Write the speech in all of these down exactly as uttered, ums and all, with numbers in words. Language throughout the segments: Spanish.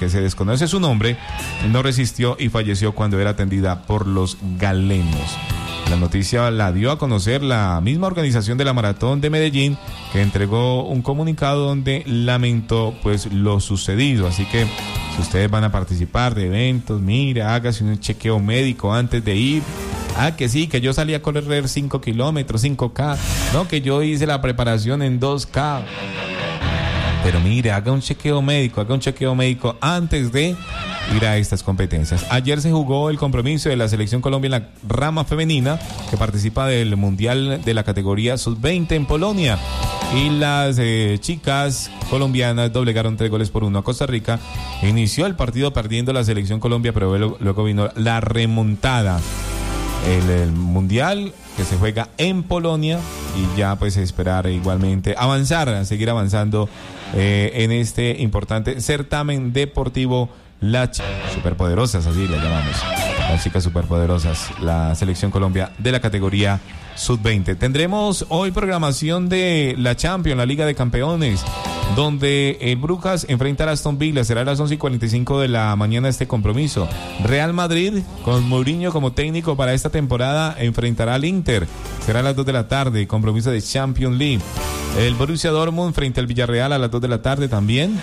que se desconoce su nombre, no resistió y falleció cuando era atendida por los galenos. La noticia la dio a conocer la misma organización de la Maratón de Medellín, que entregó un comunicado donde lamentó pues lo sucedido. Así que si ustedes van a participar de eventos, mira, hágase un chequeo médico antes de ir. Ah, que sí, que yo salí a correr cinco kilómetros, cinco K. No, que yo hice la preparación en dos K. Pero mire, haga un chequeo médico, haga un chequeo médico antes de ir a estas competencias. Ayer se jugó el compromiso de la Selección Colombia en la rama femenina, que participa del Mundial de la categoría sub veinte en Polonia. Y las eh, chicas colombianas doblegaron tres goles por uno a Costa Rica. Inició el partido perdiendo la Selección Colombia, pero luego, luego vino la remontada. El, el Mundial que se juega en Polonia y ya pues esperar igualmente avanzar, seguir avanzando eh, en este importante certamen deportivo. Las superpoderosas, así le llamamos, las chicas superpoderosas, la Selección Colombia de la categoría sub veinte. Tendremos hoy programación de la Champions, la Liga de Campeones, donde el Brujas enfrentará a Aston Villa. Será a las once y cuarenta y cinco de la mañana este compromiso. Real Madrid, con Mourinho como técnico para esta temporada, enfrentará al Inter. Será a las dos de la tarde, compromiso de Champions League. El Borussia Dortmund frente al Villarreal a las dos de la tarde también.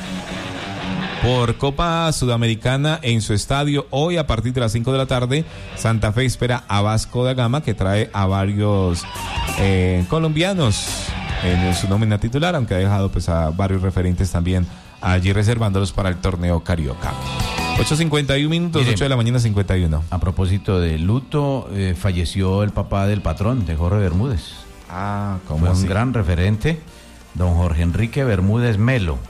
Por Copa Sudamericana en su estadio, hoy a partir de las cinco de la tarde, Santa Fe espera a Vasco da Gama, que trae a varios eh, colombianos en su nómina titular, aunque ha dejado pues a varios referentes también allí reservándolos para el torneo Carioca. ocho cincuenta y uno minutos, Mire, ocho de la mañana cincuenta y uno. A propósito de luto, eh, falleció el papá del patrón, de Jorge Bermúdez. Ah, ¿cómo Fue así? un gran referente, don Jorge Enrique Bermúdez Melo.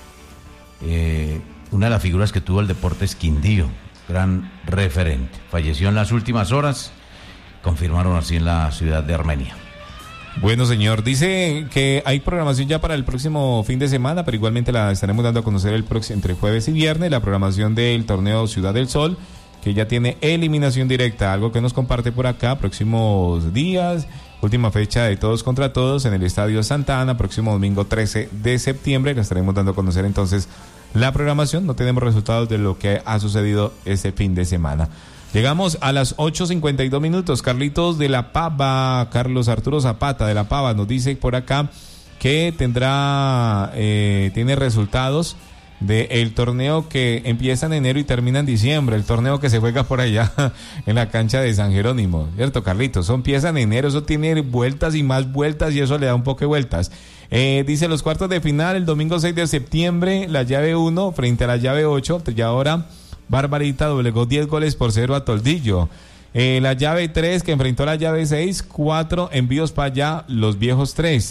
Eh... Una de las figuras que tuvo el Deportes Quindío, gran referente. Falleció en las últimas horas, confirmaron así en la ciudad de Armenia. Bueno, señor, dice que hay programación ya para el próximo fin de semana, pero igualmente la estaremos dando a conocer el próximo, entre jueves y viernes, la programación del torneo Ciudad del Sol, que ya tiene eliminación directa, algo que nos comparte por acá, próximos días, última fecha de todos contra todos en el Estadio Santa Ana, próximo domingo trece de septiembre, la estaremos dando a conocer entonces la programación. No tenemos resultados de lo que ha sucedido este fin de semana. Llegamos a las ocho cincuenta y dos minutos. Carlitos de la Pava, Carlos Arturo Zapata de la Pava, nos dice por acá que tendrá, eh, tiene resultados del torneo que empieza en enero y termina en diciembre, el torneo que se juega por allá en la cancha de San Jerónimo, ¿cierto, Carlitos? Eso empieza en enero, eso tiene vueltas y más vueltas y eso le da un poco de vueltas. Eh, dice los cuartos de final, el domingo seis de septiembre, la llave uno frente a la llave ocho, y ahora Barbarita doblegó diez goles por cero a Toldillo. Eh, la llave tres que enfrentó a la llave seis, cuatro envíos para allá, los viejos tres.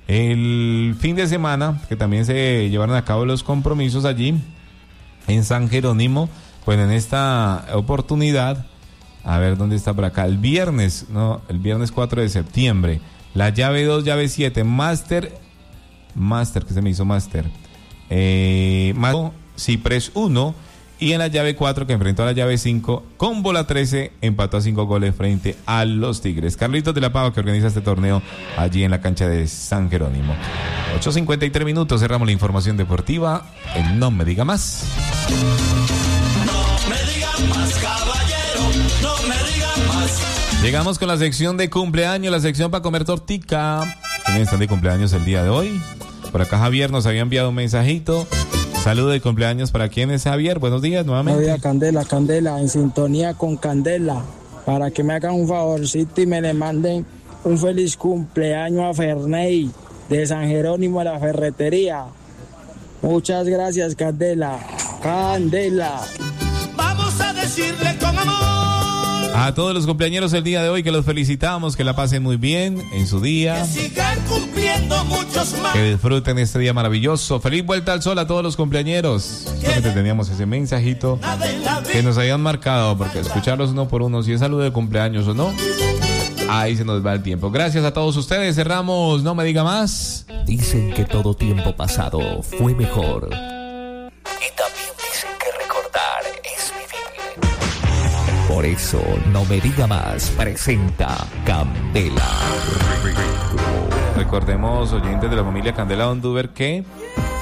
El fin de semana, que también se llevaron a cabo los compromisos allí en San Jerónimo, pues en esta oportunidad, a ver dónde está por acá, el viernes, no, el viernes cuatro de septiembre, la llave dos, llave siete, Master, Master, que se me hizo Master, eh, Ciprés uno, y en la llave cuatro que enfrentó a la llave cinco, con bola trece, empató a cinco goles frente a los Tigres. Carlitos de la Pava, que organiza este torneo allí en la cancha de San Jerónimo. ocho cincuenta y tres minutos, cerramos la información deportiva en No Me Diga Más. No me diga más, caballero, no me diga más. Llegamos con la sección de cumpleaños, la sección para comer tortica. ¿Quiénes están de cumpleaños el día de hoy? Por acá Javier nos había enviado un mensajito. Saludo de cumpleaños para quién es Javier. Buenos días nuevamente. Buenos días, Candela, Candela, en sintonía con Candela, para que me hagan un favorcito y me le manden un feliz cumpleaños a Ferney de San Jerónimo de la Ferretería. Muchas gracias, Candela. Candela. Vamos a decirle con amor. A todos los cumpleañeros el día de hoy, que los felicitamos, que la pasen muy bien en su día. Que sigan cumpliendo muchos más. Que disfruten este día maravilloso. Feliz vuelta al sol a todos los cumpleañeros. Solamente teníamos ese mensajito que nos habían marcado, porque escucharlos uno por uno, si es saludo de cumpleaños o no, ahí se nos va el tiempo. Gracias a todos ustedes. Cerramos No Me Diga Más. Dicen que todo tiempo pasado fue mejor. Y también dicen que recordar es vivir. Por eso, No Me Diga Más presenta Candela. Recordemos, oyentes de la familia Candela Ondúber, que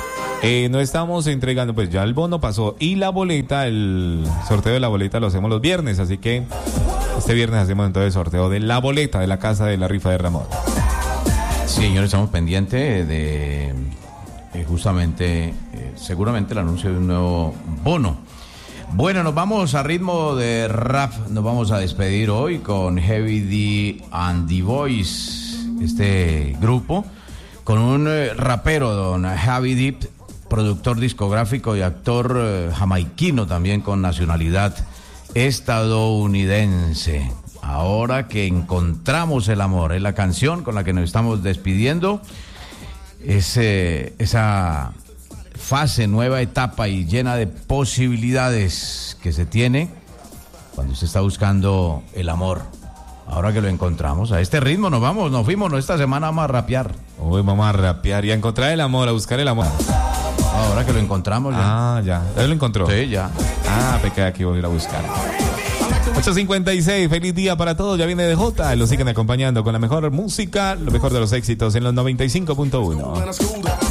Eh, no estamos entregando, pues ya el bono pasó y la boleta, el sorteo de la boleta lo hacemos los viernes, así que este viernes hacemos entonces el sorteo de la boleta de la casa de la rifa de Ramón. Sí, señores, estamos pendientes de eh, justamente, eh, seguramente el anuncio de un nuevo bono. Bueno, nos vamos a ritmo de rap, nos vamos a despedir hoy con Heavy D and the Boys, este grupo, con un eh, rapero, don Heavy D, productor discográfico y actor eh, jamaiquino también con nacionalidad estadounidense. Ahora que encontramos el amor, es la canción con la que nos estamos despidiendo. Es eh, esa fase, nueva etapa y llena de posibilidades que se tiene cuando usted está buscando el amor. Ahora que lo encontramos, a este ritmo nos vamos, nos fuimos, ¿no? Esta semana vamos a rapear. Hoy vamos a rapear y a encontrar el amor, a buscar el amor. Ahora que lo encontramos ya. Ah, ya. ¿Ya lo encontró? Sí, ya. Ah, me queda aquí, voy a ir a buscar. ocho cincuenta y seis, feliz día para todos, ya viene de Jota, lo siguen acompañando con la mejor música, lo mejor de los éxitos en los noventa y cinco punto uno.